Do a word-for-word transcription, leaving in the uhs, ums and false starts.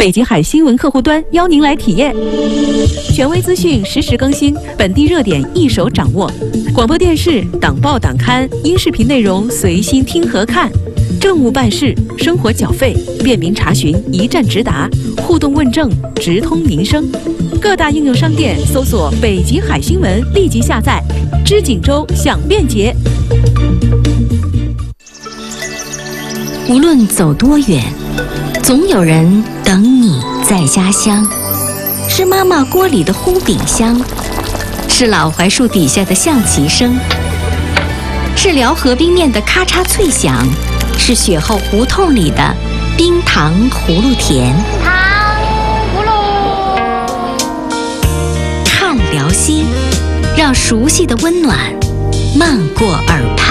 北极海新闻客户端邀您来体验，权威资讯实时更新，本地热点一手掌握。广播电视、党报党刊、音视频内容随心听和看，政务办事、生活缴费、便民查询一站直达，互动问政直通民生。各大应用商店搜索“北极海新闻”，立即下载。知锦州享便捷。 无论走多远，总有人等你在家乡。是妈妈锅里的烀饼香，是老槐树底下的象棋声，是辽河冰面的咔嚓脆响，是雪后胡同里的冰糖葫芦甜。 糖葫芦， 看辽西，让熟悉的温暖漫过耳畔。